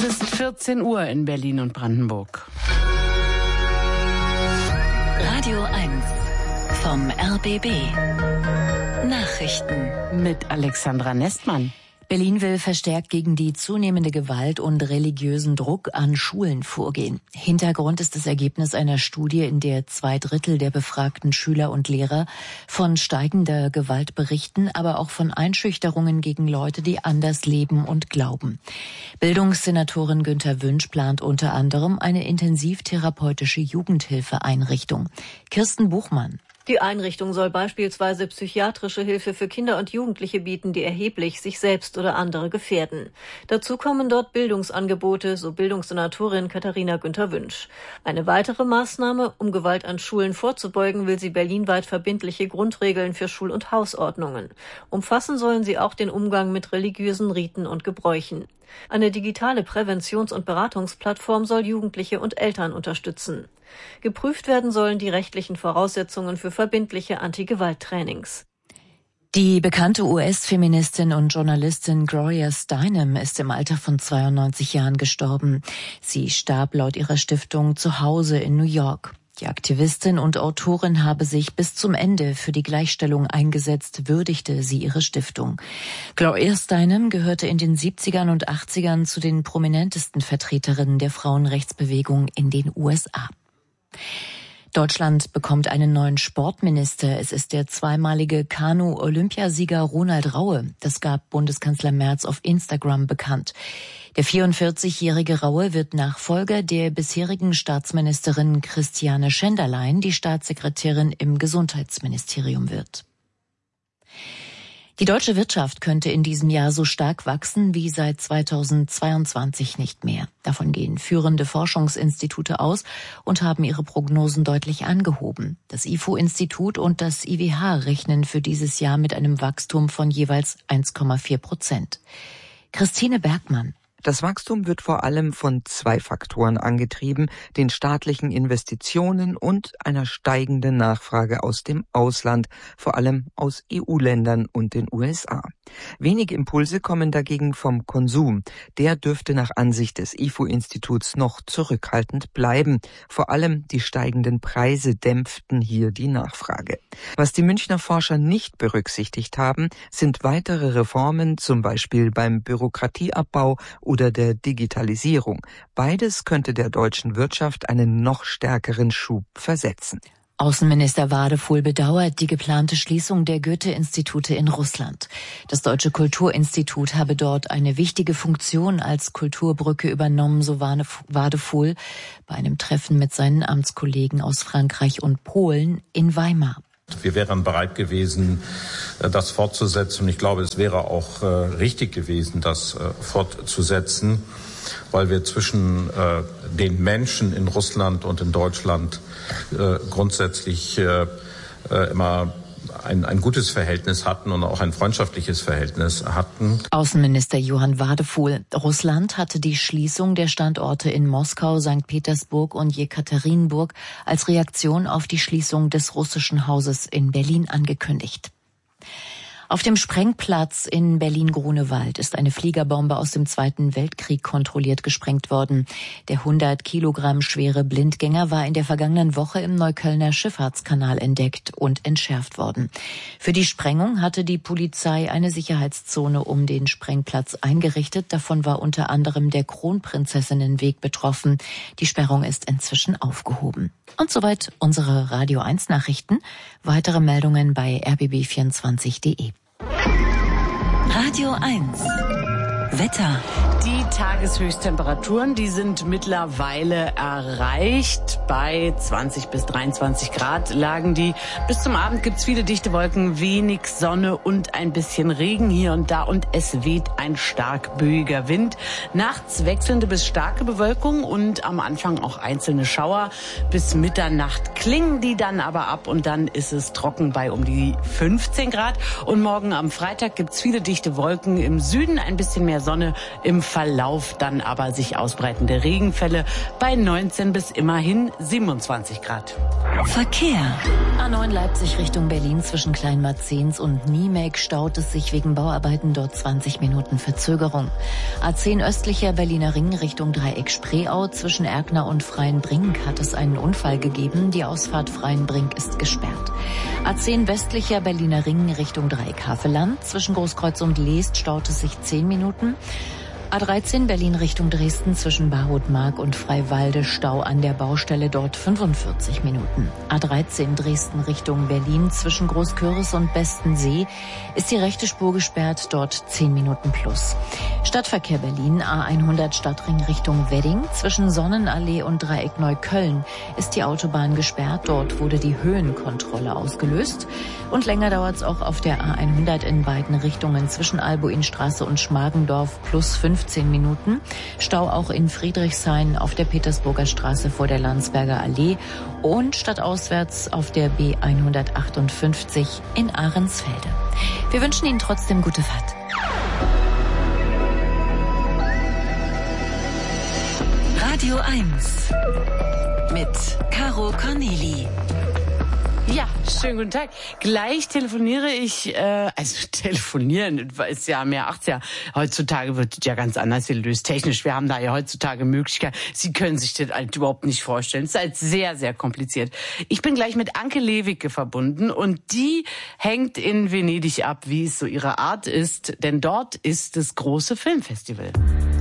ist 14 Uhr in Berlin und Brandenburg. Radio 1 vom RBB. Nachrichten mit Alexandra Nestmann. Berlin will verstärkt gegen die zunehmende Gewalt und religiösen Druck an Schulen vorgehen. Hintergrund ist das Ergebnis einer Studie, in der 2/3 der befragten Schüler und Lehrer von steigender Gewalt berichten, aber auch von Einschüchterungen gegen Leute, die anders leben und glauben. Bildungssenatorin Günther Wünsch plant unter anderem eine intensivtherapeutische Jugendhilfeeinrichtung. Kirsten Buchmann. Die Einrichtung soll beispielsweise psychiatrische Hilfe für Kinder und Jugendliche bieten, die erheblich sich selbst oder andere gefährden. Dazu kommen dort Bildungsangebote, so Bildungssenatorin Katharina Günther Wünsch. Eine weitere Maßnahme, um Gewalt an Schulen vorzubeugen, will sie berlinweit verbindliche Grundregeln für Schul- und Hausordnungen. Umfassen sollen sie auch den Umgang mit religiösen Riten und Gebräuchen. Eine digitale Präventions- und Beratungsplattform soll Jugendliche und Eltern unterstützen. Geprüft werden sollen die rechtlichen Voraussetzungen für verbindliche Anti-Gewalt-Trainings. Die bekannte US-Feministin und Journalistin Gloria Steinem ist im Alter von 92 Jahren gestorben. Sie starb laut ihrer Stiftung zu Hause in New York. Die Aktivistin und Autorin habe sich bis zum Ende für die Gleichstellung eingesetzt, würdigte sie ihre Stiftung. Gloria Steinem gehörte in den 70ern und 80ern zu den prominentesten Vertreterinnen der Frauenrechtsbewegung in den USA. Deutschland bekommt einen neuen Sportminister. Es ist der zweimalige Kanu-Olympiasieger Ronald Raue. Das gab Bundeskanzler Merz auf Instagram bekannt. Der 44-jährige Raue wird Nachfolger der bisherigen Staatsministerin Christiane Schenderlein, die Staatssekretärin im Gesundheitsministerium wird. Die deutsche Wirtschaft könnte in diesem Jahr so stark wachsen wie seit 2022 nicht mehr. Davon gehen führende Forschungsinstitute aus und haben ihre Prognosen deutlich angehoben. Das IFO-Institut und das IWH rechnen für dieses Jahr mit einem Wachstum von jeweils 1,4%. Christine Bergmann. Das Wachstum wird vor allem von 2 Faktoren angetrieben, den staatlichen Investitionen und einer steigenden Nachfrage aus dem Ausland, vor allem aus EU-Ländern und den USA. Wenige Impulse kommen dagegen vom Konsum. Der dürfte nach Ansicht des IFO-Instituts noch zurückhaltend bleiben. Vor allem die steigenden Preise dämpften hier die Nachfrage. Was die Münchner Forscher nicht berücksichtigt haben, sind weitere Reformen, zum Beispiel beim Bürokratieabbau oder der Digitalisierung. Beides könnte der deutschen Wirtschaft einen noch stärkeren Schub versetzen. Außenminister Wadefuhl bedauert die geplante Schließung der Goethe-Institute in Russland. Das Deutsche Kulturinstitut habe dort eine wichtige Funktion als Kulturbrücke übernommen, so Wadefuhl bei einem Treffen mit seinen Amtskollegen aus Frankreich und Polen in Weimar. Wir wären bereit gewesen, das fortzusetzen. Und ich glaube, es wäre auch richtig gewesen, das fortzusetzen, weil wir zwischen den Menschen in Russland und in Deutschland grundsätzlich immer ein gutes Verhältnis hatten und auch ein freundschaftliches Verhältnis hatten. Außenminister Johann Wadefuhl. Russland hatte die Schließung der Standorte in Moskau, St. Petersburg und Jekaterinburg als Reaktion auf die Schließung des russischen Hauses in Berlin angekündigt. Auf dem Sprengplatz in Berlin-Grunewald ist eine Fliegerbombe aus dem Zweiten Weltkrieg kontrolliert gesprengt worden. Der 100 Kilogramm schwere Blindgänger war in der vergangenen Woche im Neuköllner Schifffahrtskanal entdeckt und entschärft worden. Für die Sprengung hatte die Polizei eine Sicherheitszone um den Sprengplatz eingerichtet. Davon war unter anderem der Kronprinzessinnenweg betroffen. Die Sperrung ist inzwischen aufgehoben. Und soweit unsere Radio 1 Nachrichten. Weitere Meldungen bei rbb24.de. Radio 1 Wetter. Die Tageshöchsttemperaturen, die sind mittlerweile erreicht. Bei 20 bis 23 Grad lagen die. Bis zum Abend gibt's viele dichte Wolken, wenig Sonne und ein bisschen Regen hier und da. Und es weht ein stark böiger Wind. Nachts wechselnde bis starke Bewölkung und am Anfang auch einzelne Schauer. Bis Mitternacht klingen die dann aber ab und dann ist es trocken bei um die 15 Grad. Und morgen am Freitag gibt's viele dichte Wolken. Im Süden ein bisschen mehr Sonne, im Verlauf dann aber sich ausbreitende Regenfälle bei 19 bis immerhin 27 Grad. Verkehr. A9 Leipzig Richtung Berlin zwischen Kleinmarzens und Niemek staut es sich wegen Bauarbeiten, dort 20 Minuten Verzögerung. A10 östlicher Berliner Ring Richtung Dreieck Spreeau zwischen Erkner und Freienbrink hat es einen Unfall gegeben. Die Ausfahrt Freienbrink ist gesperrt. A10 westlicher Berliner Ring Richtung Dreieck Havelland zwischen Großkreuz und Leest staut es sich 10 Minuten. A13 Berlin Richtung Dresden zwischen Barhout-Mark und Freiwalde Stau an der Baustelle, dort 45 Minuten. A13 Dresden Richtung Berlin zwischen Großkürbis und Bestensee ist die rechte Spur gesperrt, dort 10 Minuten plus. Stadtverkehr Berlin A100 Stadtring Richtung Wedding zwischen Sonnenallee und Dreieck Neukölln ist die Autobahn gesperrt, dort wurde die Höhenkontrolle ausgelöst. Und länger dauert es auch auf der A100 in beiden Richtungen zwischen Albuinstraße und Schmargendorf plus 15 Minuten. Stau auch in Friedrichshain auf der Petersburger Straße vor der Landsberger Allee und stadtauswärts auf der B158 in Ahrensfelde. Wir wünschen Ihnen trotzdem gute Fahrt. Radio 1 mit Caro Corneli. Ja, schönen guten Tag. Gleich telefoniere ich, telefonieren ist ja mehr 80 Jahre. Heutzutage wird es ja ganz anders gelöst. Technisch, wir haben da ja heutzutage Möglichkeiten. Sie können sich das halt überhaupt nicht vorstellen. Es ist halt sehr, sehr kompliziert. Ich bin gleich mit Anke Lewicke verbunden und die hängt in Venedig ab, wie es so ihre Art ist. Denn dort ist das große Filmfestival.